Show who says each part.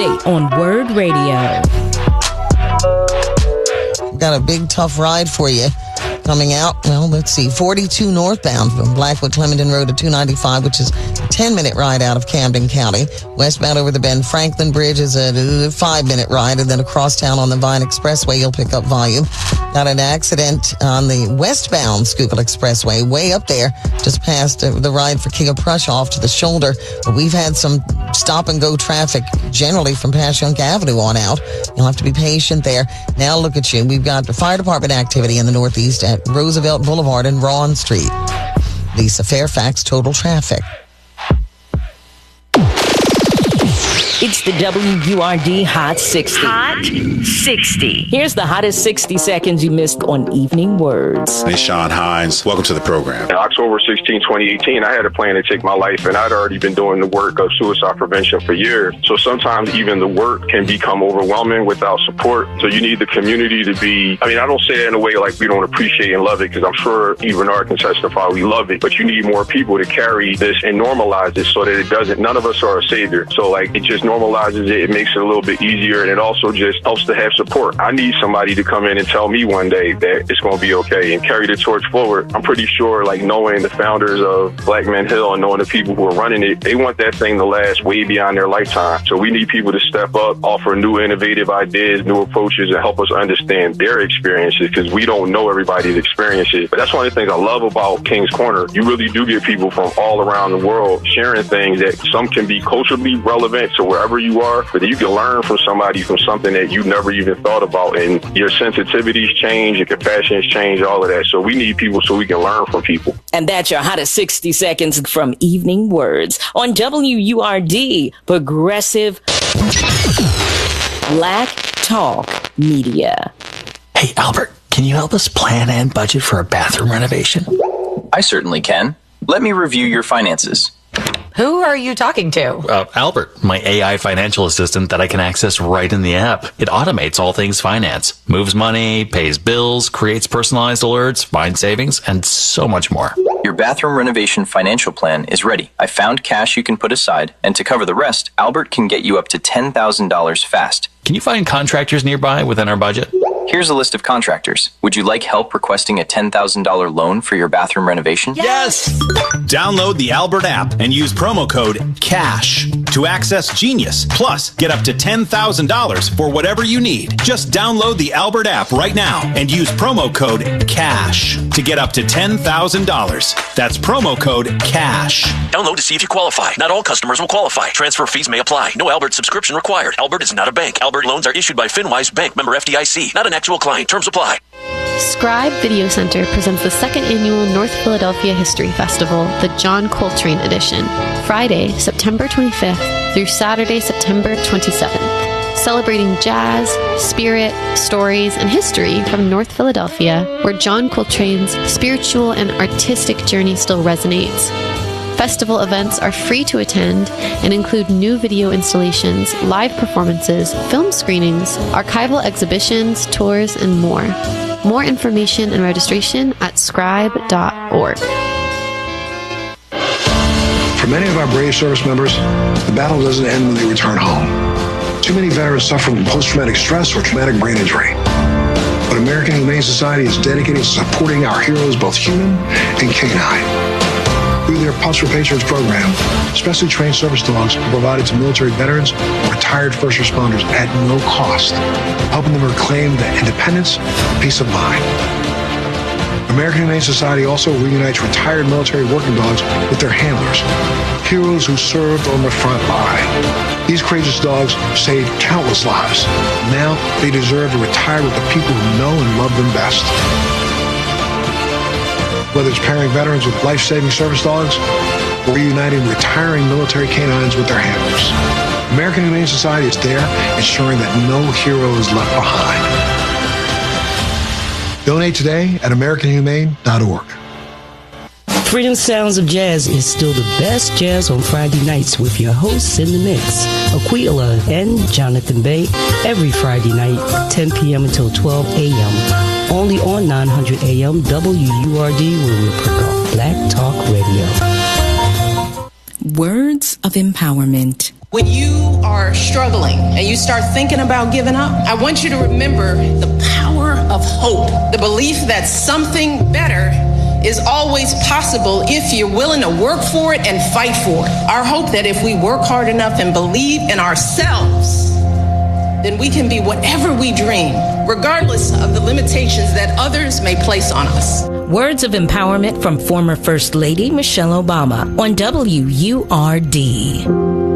Speaker 1: update on Word Radio.
Speaker 2: Got a big, tough ride for you coming out. Well, let's see. 42 northbound from Blackwood Clementon Road to 295, which is a 10-minute ride out of Camden County. Westbound over the Ben Franklin Bridge is a 5-minute ride, and then across town on the Vine Expressway, you'll pick up volume. Got an accident on the westbound Schuylkill Expressway, way up there, just past the ride for King of Prussia off to the shoulder. But we've had some stop-and-go traffic generally from Passyunk Avenue on out. You'll have to be patient there. Now look at you. We've got the fire department activity in the northeast at Roosevelt Boulevard and Rawn Street. Lisa Fairfax, Total Traffic.
Speaker 1: It's the WURD Hot 60.
Speaker 3: Hot 60.
Speaker 1: Here's the hottest 60 seconds you missed on Evening Words.
Speaker 4: Hey, Sean Hines. Welcome to the program.
Speaker 5: On October 16, 2018, I had a plan to take my life, and I'd already been doing the work of suicide prevention for years. So sometimes even the work can become overwhelming without support. So you need the community to be, I don't say it in a way like we don't appreciate and love it, because I'm sure even Art can testify we love it, but you need more people to carry this and normalize it so that it doesn't, none of us are a savior. So it just normalizes it makes it a little bit easier, and it also just helps to have support. I need somebody to come in and tell me one day that it's going to be okay and carry the torch forward. I'm pretty sure, knowing the founders of Black Men Hill and knowing the people who are running it, they want that thing to last way beyond their lifetime. So we need people to step up, offer new innovative ideas, new approaches, and help us understand their experiences, because we don't know everybody's experiences. But that's one of the things I love about King's Corner. You really do get people from all around the world sharing things that some can be culturally relevant to wherever you are, but you can learn from somebody from something that you never even thought about, and your sensitivities change, your compassions change, all of that. So we need people so we can learn from people.
Speaker 1: And that's your hottest 60 seconds from Evening Words on WURD, Progressive Black Talk Media.
Speaker 6: Hey, Albert, can you help us plan and budget for a bathroom renovation?
Speaker 7: I certainly can. Let me review your finances.
Speaker 8: Who are you talking to?
Speaker 6: Albert, my AI financial assistant that I can access right in the app. It automates all things finance, moves money, pays bills, creates personalized alerts, finds savings, and so much more.
Speaker 7: Your bathroom renovation financial plan is ready. I found cash you can put aside, and to cover the rest, Albert can get you up to $10,000 fast.
Speaker 6: Can you find contractors nearby within our budget?
Speaker 7: Here's a list of contractors. Would you like help requesting a $10,000 loan for your bathroom renovation?
Speaker 9: Yes! Download the Albert app and use promo code CASH to access Genius. Plus, get up to $10,000 for whatever you need. Just download the Albert app right now and use promo code CASH to get up to $10,000. That's promo code CASH.
Speaker 10: Download to see if you qualify. Not all customers will qualify. Transfer fees may apply. No Albert subscription required. Albert is not a bank. Albert loans are issued by FinWise Bank, member FDIC. Not an actual client. Terms apply.
Speaker 11: Scribe Video Center presents the second annual North Philadelphia History Festival, the John Coltrane Edition, Friday, September 25th through Saturday, September 27th. Celebrating jazz, spirit, stories, and history from North Philadelphia, where John Coltrane's spiritual and artistic journey still resonates. Festival events are free to attend and include new video installations, live performances, film screenings, archival exhibitions, tours, and more. More information and registration at scribe.org.
Speaker 12: For many of our brave service members, the battle doesn't end when they return home. Too many veterans suffer from post-traumatic stress or traumatic brain injury. But American Humane Society is dedicated to supporting our heroes, both human and canine. Through their Pups for Patriots program, specially trained service dogs are provided to military veterans and retired first responders at no cost, helping them reclaim their independence and peace of mind. American Humane Society also reunites retired military working dogs with their handlers, heroes who served on the front line. These courageous dogs saved countless lives. Now they deserve to retire with the people who know and love them best. Whether it's pairing veterans with life-saving service dogs or reuniting retiring military canines with their handlers, American Humane Society is there ensuring that no hero is left behind. Donate today at AmericanHumane.org.
Speaker 13: Freedom Sounds of Jazz is still the best jazz on Friday nights with your hosts in the mix, Aquila and Jonathan Bay, every Friday night, 10 p.m. until 12 a.m. Only on 900 AM WURD, where we pick up Black Talk Radio.
Speaker 14: Words of empowerment. When you are struggling and you start thinking about giving up, I want you to remember the power of hope, the belief that something better is always possible if you're willing to work for it and fight for it. Our hope that if we work hard enough and believe in ourselves, then we can be whatever we dream, regardless of the limitations that others may place on us.
Speaker 1: Words of empowerment from former First Lady Michelle Obama on WURD.